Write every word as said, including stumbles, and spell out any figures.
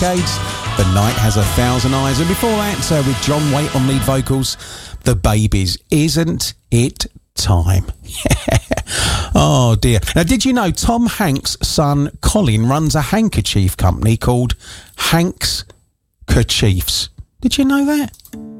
decades. The Night Has a Thousand Eyes. And before that, uh, with John Waite on lead vocals, The Babies. Isn't it time? Yeah. Oh, dear. Now, did you know Tom Hanks' son, Colin, runs a handkerchief company called Hanks Kerchiefs? Did you know that?